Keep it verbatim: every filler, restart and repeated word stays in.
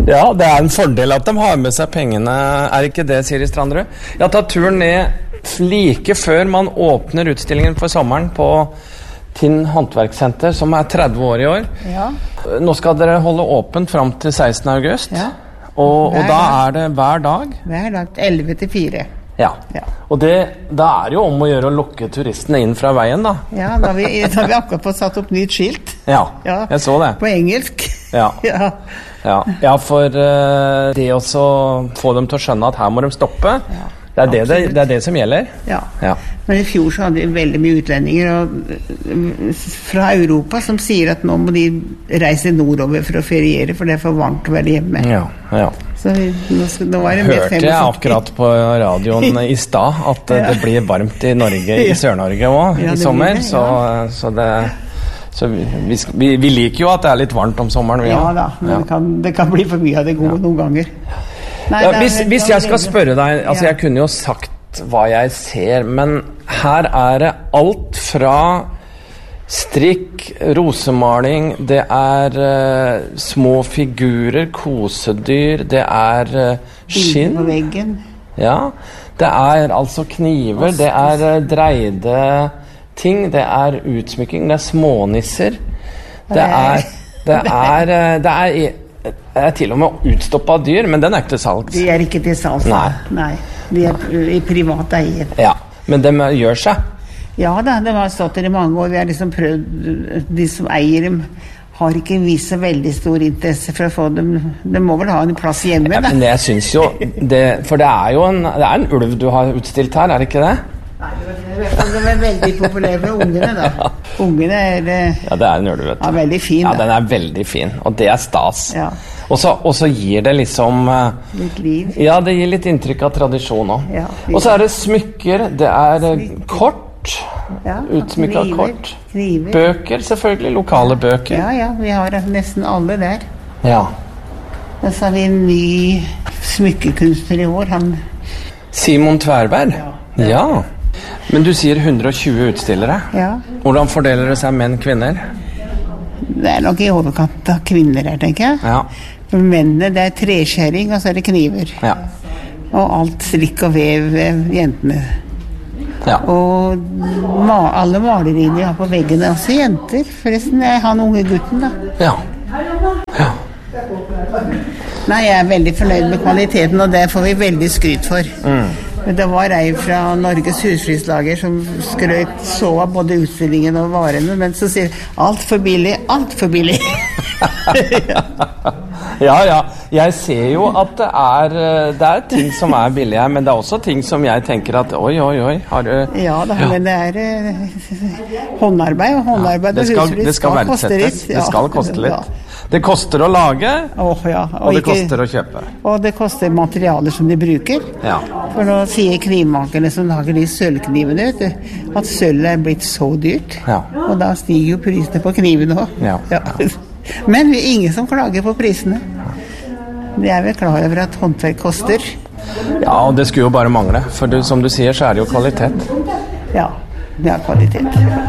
Ja, det er en fordel at de har med seg pengene, er ikke det, Siri Stranderud? Jeg har tatt turen ned like før man åpner utstillingen for sommeren på Tinn Håndverkssenter, som er tretti år i år. Ja. Nå skal dere holde åpent frem til sekstende august, Ja. og, og da er det hver dag? Hver dag, elleve til fire. Ja, Ja. og det, da er det jo om å gjøre å lokke turistene inn fra veien, da. Ja, da har vi, da har vi akkurat fått satt opp nytt skilt. Ja, Ja. jeg så det. På engelsk. Ja. Ja. Ja, ja for uh, det også få dem til å skjønne at her må de stoppe, Ja, det, er det, det, absolutt. det er det som gjelder. Ja. Ja. Men i fjor så hadde vi veldig mye utlendinger og, fra Europa som sier at nå må de reise nordover for å feriere, for det er for varmt å være hjemme. Ja, ja. Så vi, nå, skal, nå var det mer Hørte jeg akkurat på radioen i stad at uh, det blir varmt i Norge, i Sør-Norge også, Ja, i det sommer, blir det, så, så det... Så vi, vi, vi, vi liker jo at det er litt varmt om sommeren. Vi, Ja da, men ja. Det, kan, det kan bli for mye av det gode noen ganger. Nei, Ja, det er- hvis, hvis jeg skal spørre deg, altså Ja. jeg kunne jo sagt hva jeg ser, men her er det alt fra strikk, rosemaling, det er uh, små figurer, kosedyr, det er uh, skinn. Bilder på veggen. Ja, det er altså kniver, det er uh, dreide ting, det er utsmykking, det er smånisser, det er, det er, uh, det er, det er til og med utstoppet dyr, men den er ikke til salgs. De er ikke til salgs. Nei. Nei. De er uh, i privat eie. Ja, men de gjør seg. Ja da, det har stått der i mange år. Vi har liksom prøvd, de som eier dem har ikke vist så veldig stor interesse for å få dem. De må vel ha en plass hjemme, Ja, da. men jeg synes jo, det, for det er jo en, det er en ulv du har utstilt her, er det ikke det? Nei, det var, det var veldig populære med ungene, da. Ungene er eh, Ja, det er en ulv, vet du. ja, veldig fin, Ja, da. den er veldig fin, og det er stas. Ja. Og så, og så gir det liksom eh, Litt liv. Ja, det gir litt inntrykk av tradisjon også. Ja, Og så er det smykker, det er eh, kort, Ja, utsmykket kniver, kort, kniver. bøker selvfølgelig, lokale bøker. Ja, ja, vi har nesten alle der. Ja. Og så har vi en ny smykkekunstner i år, han Simon Tverberg. Ja. Ja. Men du sier hundre og tjue utstillere. Ja, Hvordan fordeler det seg menn, kvinner? det er nok i overkant av kvinner her, tenker jeg. Ja. For mennene, det er treskjæring, og så er det kniver. Ja. Og alt strikk og vev, eh, jentene. Ja. Og ma alle maleriene vi har på veggene, også jenter. Forresten, jeg har den unge gutten, da. Ja. Ja. Nei, jeg er veldig fornøyd med kvaliteten, og det får vi veldig skryt for. Men det var ei fra Norges Husflidslager som skrøt så av både utstillingen og varene, men så sier alt for billig, alt for billig. Ja, ja. Jeg ser jo at det er, eh, det er ting som er billige, men det er også ting som jeg tenker at oi, oi, oi, har du... Ja, da, men det er eh, håndarbeid, og håndarbeid Det og skal, husflid det skal koste verdsettes. litt. Det skal koste litt. Det koster å lage, Åh, ja. og det ikke- koster å kjøpe. Og det koster materialer som de bruker. Ja. For nå sier knivmakerne som lager de sølvknivene, vet du, at sølv er blitt så dyrt. Ja. Og da stiger jo prisene på knivene også. Ja. Men vi er ingen som klager på prisene. De er vel klar over at håndverk koster. Ja, og det skulle jo bare mangle, for du, som du sier, så er det jo kvalitet. Ja, det er kvalitet.